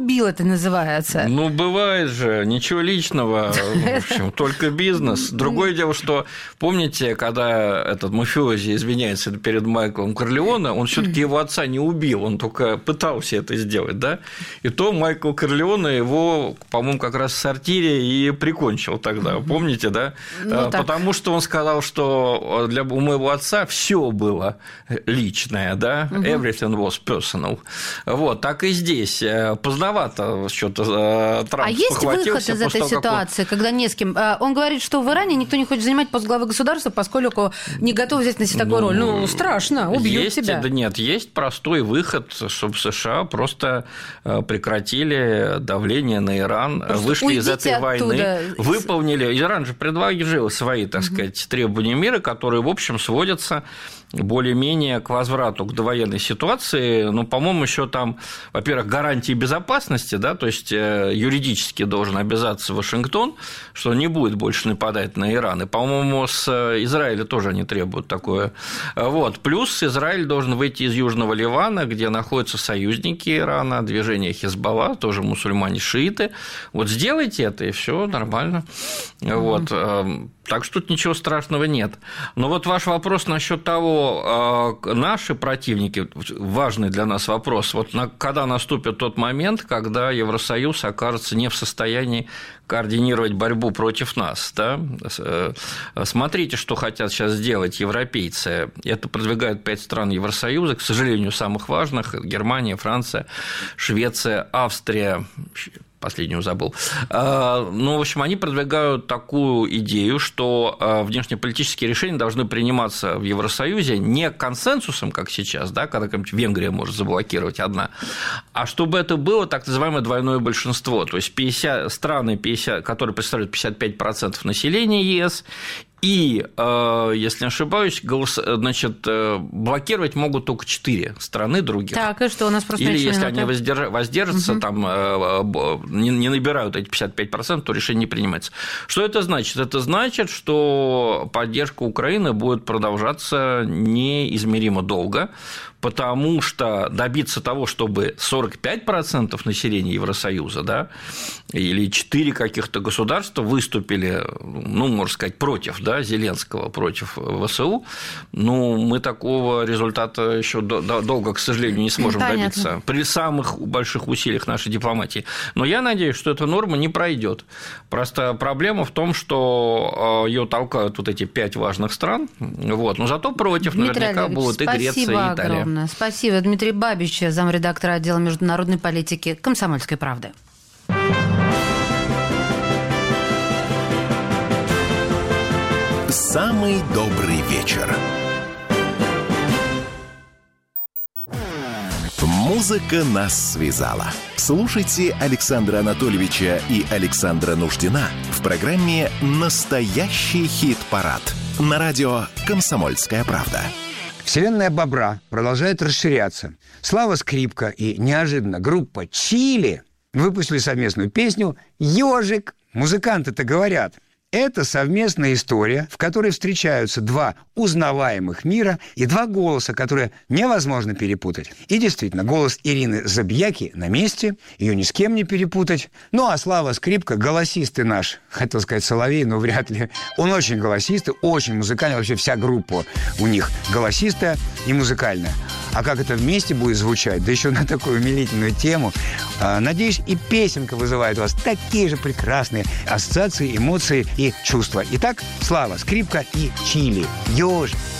убил, это называется. Ну, бывает же, ничего личного, в общем, только бизнес. Другое дело, что, помните, когда этот мафиози извиняется перед Майклом Корлеоне, он все-таки его отца не убил, он только пытался это сделать, да? И то Майкл Корлеоне его, по-моему, как раз в сортире и прикончил тогда, помните, да? Ну, потому что он сказал, что у моего отца все было личное, да? Everything was personal. Вот, так и здесь. Поздновато что-то Трамп А есть похватился выход из этой ситуации, когда не с кем? Он говорит, что в Иране никто не хочет занимать пост главы государства, поскольку не готов взять на себя такую роль. Ну, страшно, убьют тебя. Да нет, есть простой выход, чтобы США просто прекратили давление на Иран, просто вышли из этой войны, выполнили. Иран же предложил свои, так сказать, требования мира, которые, в общем, сводятся более-менее к возврату к довоенной ситуации, ну, по-моему, еще там, во-первых, гарантии безопасности, да, то есть юридически должен обязаться Вашингтон, что не будет больше нападать на Иран, и, по-моему, с Израиля тоже они требуют такое. Вот. Плюс Израиль должен выйти из Южного Ливана, где находятся союзники Ирана, движение Хизбалла, тоже мусульмане-шииты. Вот сделайте это, и все нормально. Вот. Так что тут ничего страшного нет. Но вот ваш вопрос насчет того, наши противники, важный для нас вопрос, вот когда наступит тот момент, когда Евросоюз окажется не в состоянии координировать борьбу против нас, да? Смотрите, что хотят сейчас сделать европейцы. Это продвигают 5 стран Евросоюза, к сожалению, самых важных – Германия, Франция, Швеция, Австрия, последнюю забыл. Ну, в общем, они продвигают такую идею, что внешнеполитические решения должны приниматься в Евросоюзе не консенсусом, как сейчас, да, когда какая-нибудь Венгрия может заблокировать одна, а чтобы это было так называемое двойное большинство, то есть 50 страны, которые представляют 55% населения ЕС, и, если не ошибаюсь, значит, блокировать могут только 4 страны других. Так, и что у нас просто или если они воздержатся, там не набирают эти 55%, то решение не принимается. Что это значит? Это значит, что поддержка Украины будет продолжаться неизмеримо долго, потому что добиться того, чтобы 45% населения Евросоюза, да, или 4 каких-то государства выступили, ну, можно сказать, против, да, Зеленского, против ВСУ, ну, мы такого результата еще долго, к сожалению, не сможем добиться при самых больших усилиях нашей дипломатии. Но я надеюсь, что эта норма не пройдет. Просто проблема в том, что ее толкают вот эти 5 важных стран, вот, но зато против наверняка будут и Греция, и Италия. Спасибо. Дмитрий Бабич, замредактора отдела международной политики «Комсомольской правды». Самый добрый вечер. Музыка нас связала. Слушайте Александра Анатольевича и Александра Нуждина в программе «Настоящий хит-парад» на радио «Комсомольская правда». Вселенная бобра продолжает расширяться. Слава Скрипка и неожиданно группа «Чили» выпустили совместную песню «Ёжик». Музыканты-то говорят, это совместная история, в которой встречаются 2 узнаваемых мира и 2 голоса, которые невозможно перепутать. И действительно, голос Ирины Забияки на месте, ее ни с кем не перепутать. Ну, а Слава Скрипка, голосистый наш, хотел сказать Соловей, но вряд ли. Он очень голосистый, очень музыкальный, вообще вся группа у них голосистая и музыкальная. А как это вместе будет звучать, да еще на такую умилительную тему, надеюсь, и песенка вызывает у вас такие же прекрасные ассоциации, эмоции и чувства. Итак, Слава Скрипка и «Чили». Ёжик.